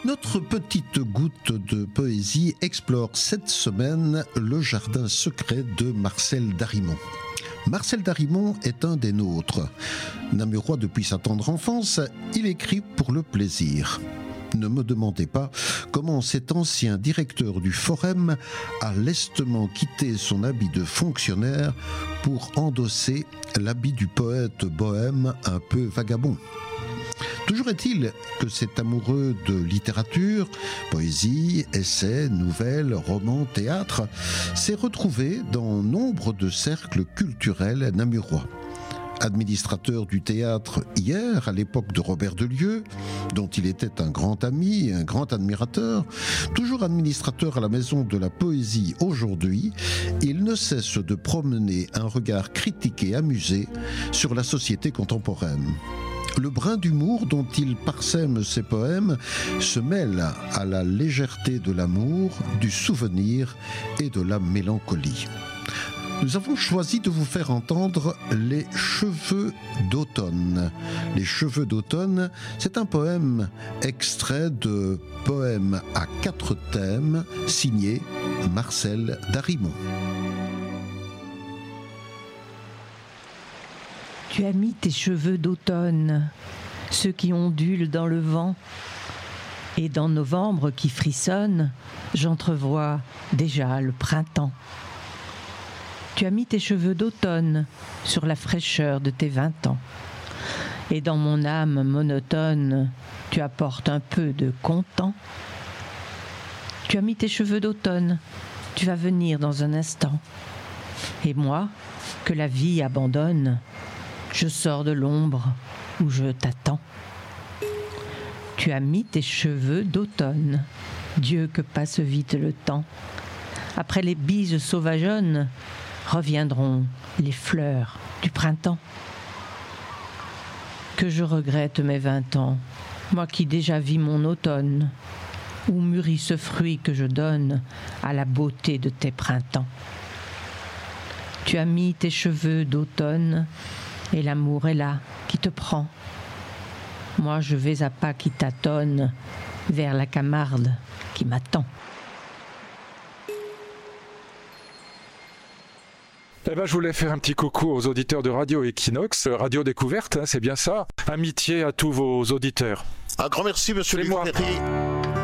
Notre petite goutte de poésie explore cette semaine le jardin secret de Marcel Darimont. Marcel Darimont est un des nôtres. Namurois depuis sa tendre enfance, il écrit pour le plaisir. Ne me demandez pas comment cet ancien directeur du Forum a lestement quitté son habit de fonctionnaire pour endosser l'habit du poète bohème un peu vagabond. Toujours est-il que cet amoureux de littérature, poésie, essais, nouvelles, romans, théâtre, s'est retrouvé dans nombre de cercles culturels namurois. Administrateur du théâtre hier, à l'époque de Robert Delieu, dont il était un grand ami, un grand admirateur, toujours administrateur à la Maison de la Poésie aujourd'hui, il ne cesse de promener un regard critique et amusé sur la société contemporaine. Le brin d'humour dont il parsème ses poèmes se mêle à la légèreté de l'amour, du souvenir et de la mélancolie. Nous avons choisi de vous faire entendre Les Cheveux d'automne. Les Cheveux d'automne, c'est un poème extrait de Poème à 4 thèmes, signé Marcel Darimont. Tu as mis tes cheveux d'automne, ceux qui ondulent dans le vent, et dans novembre qui frissonne, j'entrevois déjà le printemps. Tu as mis tes cheveux d'automne sur la fraîcheur de tes 20 ans, et dans mon âme monotone, tu apportes un peu de content. Tu as mis tes cheveux d'automne, tu vas venir dans un instant, et moi, que la vie abandonne, je sors de l'ombre où je t'attends. Tu as mis tes cheveux d'automne, Dieu que passe vite le temps. Après les bises sauvageonnes, reviendront les fleurs du printemps. Que je regrette mes 20 ans, moi qui déjà vis mon automne, où mûrit ce fruit que je donne à la beauté de tes printemps. Tu as mis tes cheveux d'automne, et l'amour est là, qui te prend. Moi, je vais à pas qui tâtonne vers la Camarde qui m'attend. Eh ben, je voulais faire un petit coucou aux auditeurs de Radio Equinox, Radio Découverte, hein, c'est bien ça. Amitié à tous vos auditeurs. Un grand merci, monsieur Luc Ferry.